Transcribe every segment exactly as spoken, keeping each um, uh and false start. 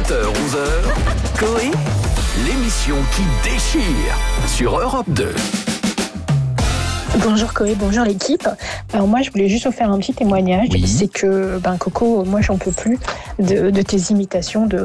sept heures onze heures, Coé, l'émission qui déchire sur Europe deux. Bonjour Coé, bonjour l'équipe. Alors moi je voulais juste vous faire un petit témoignage. Oui. C'est que ben Coco, moi j'en peux plus de, de tes imitations de,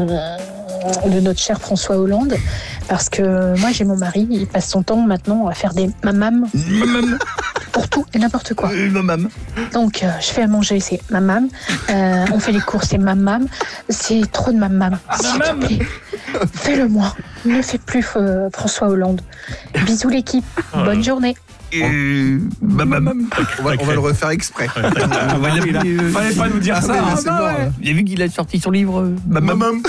de notre cher François Hollande. Parce que moi j'ai mon mari, il passe son temps maintenant à faire des mamam. Mamam. Pour tout et n'importe quoi. Euh, mamam. Donc euh, je fais à manger, c'est mamam. Euh, on fait les courses, c'est mamam. C'est trop de mamam. S'il te plaît, fais-le moi. Ne fais plus euh, François Hollande. Bisous l'équipe. Bonne journée. Euh, mamam. On va, on va le refaire exprès. Ouais, il a, il a, fallait pas nous dire ah, ça. là, Ah, c'est bah, mort, ouais. là. Vous avez vu qu'il a sorti son livre euh, Mamam. Mamam.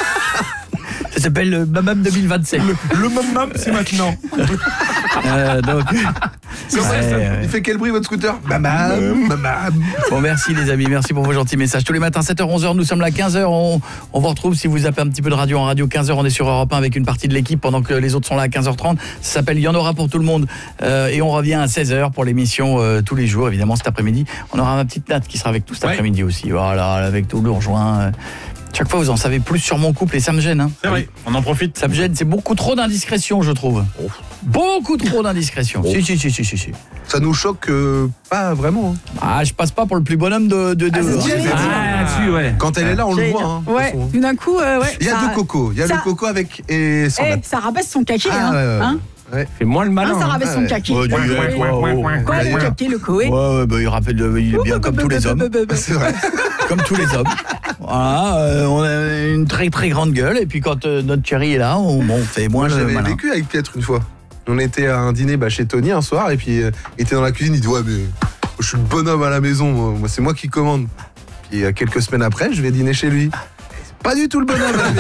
Ça s'appelle euh, Mamam deux mille vingt-sept. Le, le mamam, c'est maintenant. euh, donc, C'est vrai, ouais, ça. ouais. Il fait quel bruit votre scooter? Mamam, mamam. Bon, merci les amis, merci pour vos gentils messages. Tous les matins, sept heures onze heures, nous sommes là à quinze heures. On, on vous retrouve si vous zappez un petit peu de radio en radio. quinze heures, on est sur Europe un avec une partie de l'équipe pendant que les autres sont là à quinze heures trente. Ça s'appelle Il y en aura pour tout le monde. Euh, et on revient à seize heures pour l'émission euh, tous les jours. Évidemment, cet après-midi, on aura ma petite Nat qui sera avec nous cet ouais. après-midi aussi. Voilà, avec tout le rejoint. Euh, Chaque fois, vous en savez plus sur mon couple et ça me gêne. Hein. C'est vrai, on en profite. Ça me gêne, c'est beaucoup trop d'indiscrétion, je trouve. Oh. Beaucoup trop d'indiscrétion. Oh. Si, si, si, si, si, si. Ça nous choque euh, pas vraiment. Hein. Ah, je passe pas pour le plus bonhomme de... de, de ah, de... Dit, ah, là-dessus, ouais. Quand elle est là, on le voit. Hein, ouais, tout d'un coup, euh, ouais. Il y a ça... deux cocos. Il y a ça... le coco avec et sans eh, Nat. ça rabaisse son kaki, ah, hein. Ouais, ouais. hein Ouais. Fais moins le malin. Ah, ça rabaisse hein. son kaki. Ouais, ouais, ouais, ouais, ouais, ouais. Quoi, le kaki, le Coé? Ouais, ouais, bah, il rappelle, il est bien comme tous les hommes. C'est vrai. Comme tous les hommes. Voilà, euh, on a une très très grande gueule et puis quand euh, notre chérie est là, on, bon, on fait moins Moi, le j'avais malin. vécu avec Pietre une fois. On était à un dîner bah, chez Tony un soir et puis euh, il était dans la cuisine, il dit ouais mais je suis le bonhomme à la maison, moi, moi c'est moi qui commande. Puis euh, quelques semaines après, je vais dîner chez lui. C'est pas du tout le bonhomme à la maison.